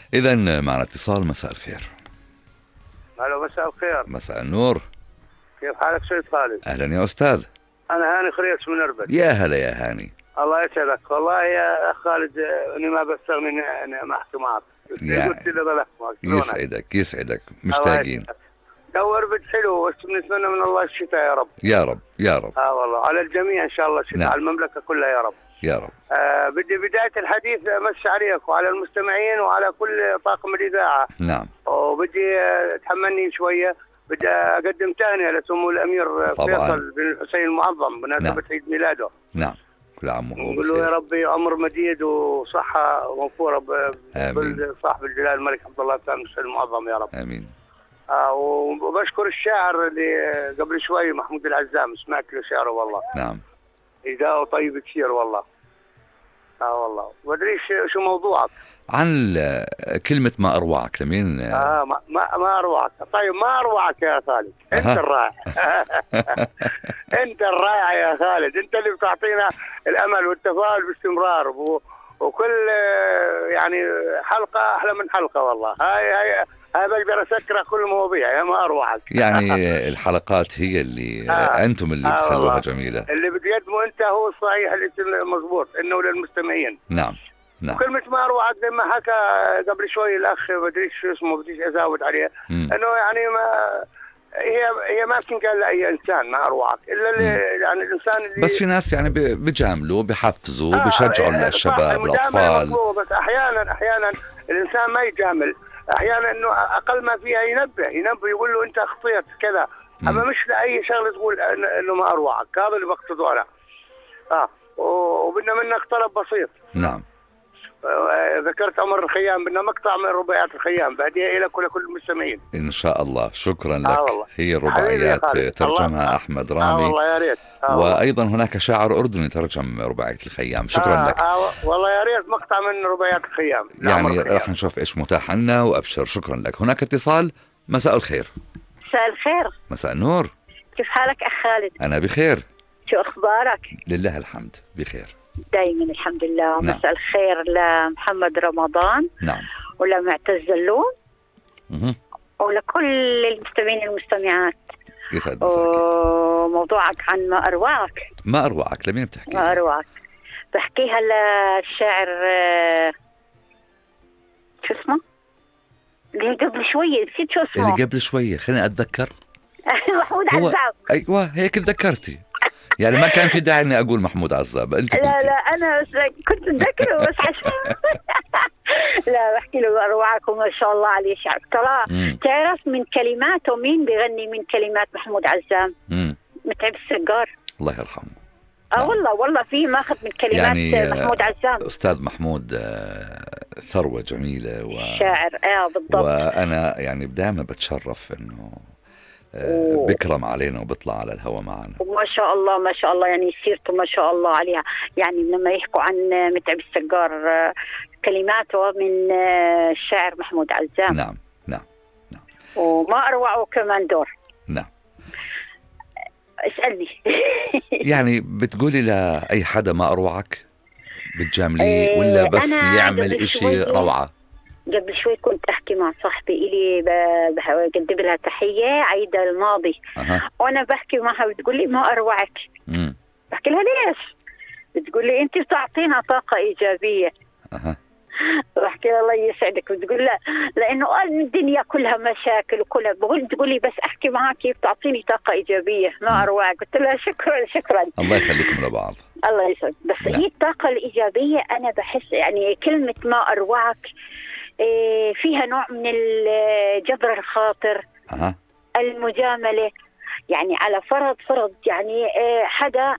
إذن معنا اتصال. مساء الخير. الو، مساء الخير. مساء النور. كيف حالك سيد خالد؟ أهلا يا أستاذ. انا هاني خريص من اربد. يا هلا يا هاني. الله يسعدك. والله يا اخ خالد، اني ما بستغني عن احكي معك. قلت لي ضل يسعدك يسعدك، مشتاقين. جو اربد حلو، بس بنتمنى من الله الشتاء يا رب. يا رب يا رب. والله على الجميع ان شاء الله الشتاء. نعم. على المملكه كلها يا رب. يا رب. بدي بدايه الحديث امس عليك وعلى المستمعين وعلى كل طاقم الاذاعه. نعم. وبدي تحملني شويه. بدي اقدم تهنئه لسمو الامير فيصل بن الحسين المعظم بمناسبه نعم. عيد ميلاده. نعم. كل عام وهو نقول له يا ربي عمر مديد وصحه موفوره صاحب الجلال الملك عبد الله الثاني المعظم يا رب. امين. وبشكر الشاعر اللي قبل شوي محمود العزام، سمعت له شعره والله. نعم. إداءه طيب كثير والله. والله. وادري شو موضوعك؟ عن كلمة ما أروعك لمين؟ ما أروعك. طيب ما أروعك يا خالد، أنت الرائع. أنت الرائع يا خالد، أنت اللي بتعطينا الأمل والتفاؤل باستمرار، وكل يعني حلقة أحلى من حلقة والله. هاي بقدر أسكر كل المواضيع يا ما أروعك. يعني الحلقات هي اللي أنتم اللي بتخلوها جميلة. اللي بتقدمه أنت هو الصحيح، الاسم مضبوط إنه للمستمعين. نعم. نعم. كلمة ما أروعك زي ما حكى قبل شوي الأخ، بدريش شو اسمه، بديش أزود عليه. إنه يعني ما هي ما بتنقال لأي إنسان ما أروعك إلا اللي يعني الإنسان اللي بس في ناس يعني بيجاملوا بيحفزوا بيشجعوا الشباب الأطفال. بس أحيانا الإنسان ما يجامل. أحيانا إنه أقل ما فيها ينبه يقول له أنت أخطيت كذا. أما مش لأي شغلة تقول إنه ما أروعك. هذا اللي بقصده أنا. وبدنا منك طلب بسيط. نعم. ذكرت عمر الخيام، بدنا مقطع من رباعيات الخيام بهدية لك ولكل المستمعين إن شاء الله. شكرا لك. هي رباعيات ترجمها أحمد رامي. والله يا ريت. وأيضا هناك شاعر أردني ترجم رباعية الخيام. شكرا لك. والله يا ريت مقطع من رباعيات الخيام. يعني راح نشوف إيش متاح لنا. وأبشر. شكرا لك. هناك اتصال. مساء الخير. مساء الخير. مساء النور. كيف حالك أخ خالد؟ أنا بخير. شو أخبارك؟ لله الحمد بخير دايما الحمد لله. نعم. مساء الخير لمحمد رمضان. نعم. ولمعتز اللون. ولكل المستمعين المستمعات. يسعد مساك. موضوعك عن ما أروعك. ما أروعك لمين بتحكي؟ ما أروعك بحكيها للشاعر شو اسمه؟ اللي قبل شوية نسيت شو اسمه. اللي قبل شوية خليني أتذكر. محمود عزام. أيوة هيك تذكرتي. يعني ما كان في داعي اني اقول محمود عزاب. انت لا انا كنت اتذكره بس لا بحكي له اروعك وما شاء الله عليه شعر. ترى تعرف من كلماته مين بيغني من كلمات محمود عزام؟ متعب السقار الله يرحمه. نعم. والله في ماخذ من كلمات يعني محمود عزام. استاذ محمود ثروة جميلة شاعر. بالضبط. وانا يعني دائما بتشرف انه بكرم علينا وبيطلع على الهواء معنا. وما شاء الله ما شاء الله يعني سيرته ما شاء الله عليها. يعني لما يحكوا عن متعب السقار كلماته من الشاعر محمود عزام. نعم نعم نعم. وما أروعه كمان دور. نعم. اسألني. يعني بتقولي لأي حدا ما أروعك بتجامليه ولا بس يعمل إشي روعة؟ قبل شوي كنت أحكي مع صاحبي إلي بقدم لها تحية عيدة الماضي. وأنا بحكي معها بتقول لي ما أروعك. بحكي لها ليش؟ بتقول لي أنت بتعطينا طاقة إيجابية. بحكي لها الله يسعدك. بتقول لا لأنه الدنيا كلها مشاكل وكلها تقول لي بس أحكي معك كيف تعطيني طاقة إيجابية ما أروعك. قلت لها شكرا. الله يخليكم لبعض. الله يسعدك. بس هي الطاقة الإيجابية أنا بحس يعني كلمة ما أروعك فيها نوع من جبر الخاطر. المجاملة. يعني على فرض يعني حدا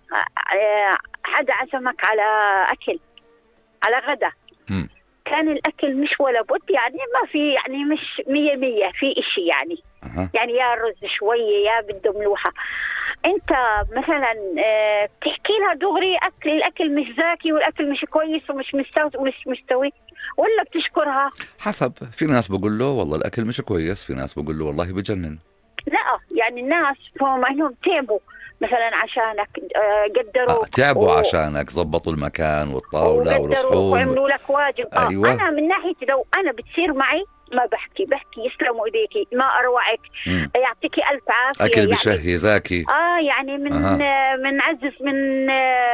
عزمك على أكل على غدا. كان الأكل مش ولا بد يعني ما في يعني مش 100 في إشي يعني. يعني يا رز شوية يا بده ملوحة. أنت مثلا بتحكي لها دغري الأكل مش زاكي والأكل مش كويس ومش مستوي ولا بتشكرها؟ حسب. في ناس بقول له والله الأكل مش كويس، في ناس بقول له والله بجنن. لا يعني الناس فهم انهم تعبوا مثلا عشانك قدروا تعبوا عشانك، ضبطوا المكان والطاولة والصحون وعملوا لك واجب. أيوة. أنا من ناحية لو أنا بتصير معي ما بحكي يسلموا ايديكي، ما اروعك، يعطيكي الف عافيه. اكل بشهي زاكي. يعني من عزز من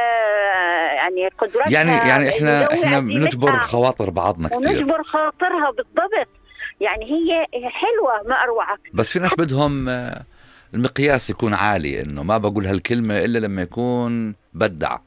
يعني قدرتها، يعني احنا بنجبر خواطر بعضنا كثير، ونجبر خاطرها بالضبط. يعني هي حلوه ما اروعك. بس في ناس بدهم المقياس يكون عالي، انه ما بقول هالكلمه الا لما يكون بدع.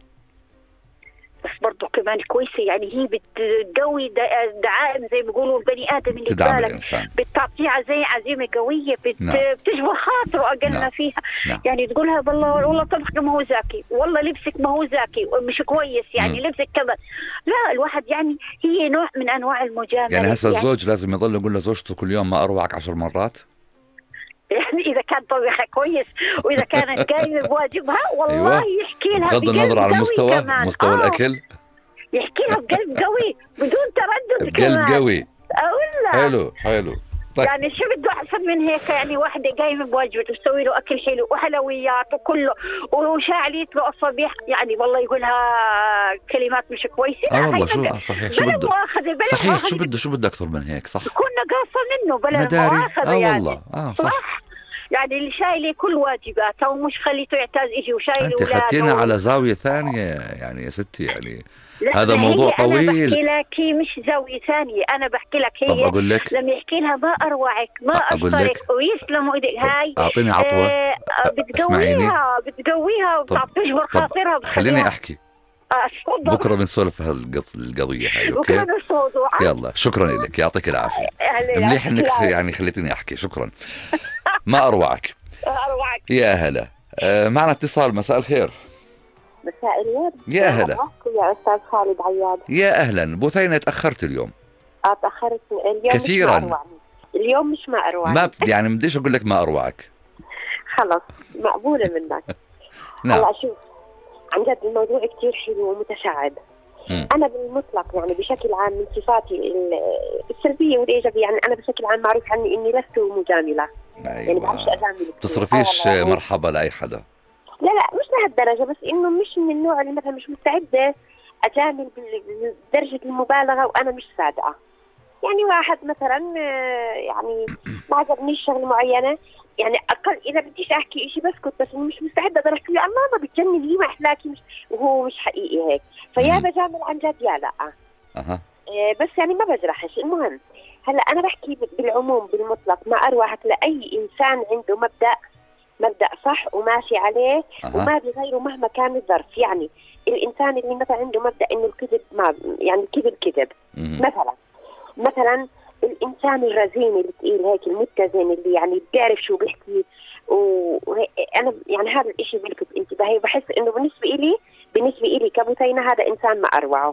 بس برضو كمان كويسة، يعني هي بتقوي دعائم زي ما بيقولوا البني آدم اللي تدعم بالك، الإنسان، بتعطيه زي عزيمة قوية، بتجبر خاطره أقل ما فيها. يعني تقولها والله طبخك ما هو زاكي، والله لبسك ما هو زاكي مش كويس، يعني لبسك كذا. لا الواحد يعني هي نوع من أنواع المجاملة. يعني هسه الزوج لازم يضل يقول لزوجته كل يوم ما أروعك 10 مرات؟ يعني إذا كان طبخها كويس وإذا كانت قايمة بواجبها والله يحكي لها بغض النظر على مستوى الأكل، يحكي لها بقلب قوي بدون تردد، بقلب قوي. أقول لها حلو. طيب. يعني شو بده أحسن من هيك؟ يعني واحدة قايمة بواجبته تسوي له أكل حلو وحلويات وكله وشاعليت له الصبيح، يعني والله يقولها كلمات مش كويسة. والله صحيح شو بده، صحيح شو بده أكثر من هيك؟ صح، كنا قاصة منه بلا مؤاخذة. يعني والله صح. يعني اللي شايله كل واجباته ومش خليته يعتاز إشي وشايله. أنت خدتينا على زاوية ثانية يعني يا ستي، يعني هذا موضوع طويل. أنا بحكي لك مش زاوية ثانية، أنا بحكي لك هي. طب أقول لك لما يحكي لها ما أروعك ما أشطرك ويسلموا إيدك، هاي أعطيني عطوة. بتقويها وبتجبر خاطرها. خليني أحكي. بكرة بنسولف هالقضية هاي. أوكي يلا، شكرا لك، يعطيك العافية. مليح إنك يعني خليتني أحكي، شكرا. ما أروعك. يا هلا. معنا اتصال. مساء الخير. مساء الورد. يا هلا يا أستاذ خالد عياد. يا أهلا. بثينة تأخرت اليوم. تأخرت اليوم كثيرا. اليوم مش ما أروعك. يعني بديش أقول لك ما أروعك. خلص مقبولة منك. نعم. هلا شوف، عن جد الموضوع كتير حلو ومتشعب. أنا بالمطلق يعني بشكل عام من صفاتي السلبية والإيجابية، يعني أنا بشكل عام معروف عني إني لست مجاملة. أيوة. يعني بعرفش أجامل. تصرفيش مرحبا لأي حدا. لا مش لهالدرجة، بس إنه مش من النوع اللي مثلا مش مستعدة أجامل بدرجة المبالغة وأنا مش صادقة. يعني واحد مثلا يعني ما عجبنيش شغلة معينة، يعني أقل إذا بديش أحكي إشي بسكت، بس مش مستعدة أقدر أحكي له الله ما بتجنن لي ما أحلاكي وهو مش حقيقي هيك، فيا بجامل عن جد يا لا. بس يعني ما بجرحش. المهم هلا أنا بحكي بالعموم بالمطلق، ما أروعك لأي إنسان عنده مبدأ صح وماشي عليه وما بغيره مهما كان الظرف. يعني الإنسان اللي مثلا عنده مبدأ إنه الكذب ما يعني الكذب كذب. مثلا الإنسان الرزين اللي تقيل هيك المتزن اللي يعني بيعرف شو بيحكي، وأنا يعني هذا الإشي بلفت انتباهي وبحس إنه بالنسبة إلي كبثينة هذا إنسان ما أروعه.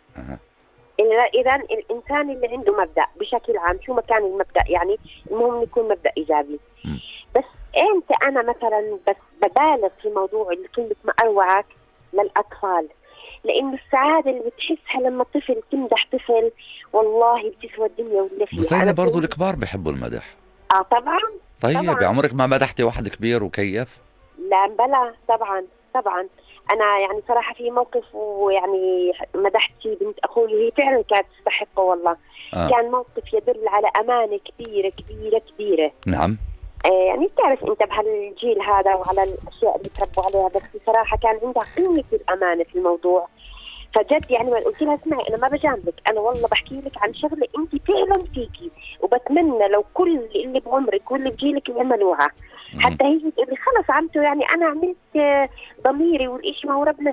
إذا الإنسان اللي عنده مبدأ بشكل عام شو ما كان المبدأ، يعني المهم يكون مبدأ إيجابي. بس أنت أنا مثلا بس ببالغ في موضوع كلمة ما أروعك للأطفال، لأنه السعادة اللي بتحسها لما طفل تمدح طفل والله بتسوى الدنيا واللي فيها. بس أنا برضو الكبار بيحبوا المدح. طبعا. طيب عمرك ما مدحتي واحد كبير وكيف؟ لا بلا طبعا. أنا يعني صراحة في موقف ويعني مدحتي بنت أخوي، هي فعلا كانت تستحقه والله. كان موقف يدل على أمانة كبيرة كبيرة كبيرة. نعم. يعني تعرف أنت بهالجيل هذا وعلى الأشياء اللي تربوا عليها، بس بصراحة كان عندها قمة الأمانة في الموضوع. فجد يعني ما قلت لها اسمعي أنا ما بجاملك، أنا والله بحكي لك عن شغلة أنت فعلا فيكي، وبتمنى لو كل اللي بعمرك واللي بجيلك يعملوها. حتى هي تقول لي خلص عمته، يعني أنا عملت ضميري والإشي ما هو ربنا